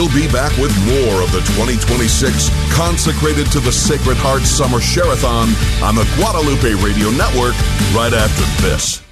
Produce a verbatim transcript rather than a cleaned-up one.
We'll be back with more of the twenty twenty-six Consecrated to the Sacred Heart Summer Share-a-thon on the Guadalupe Radio Network right after this.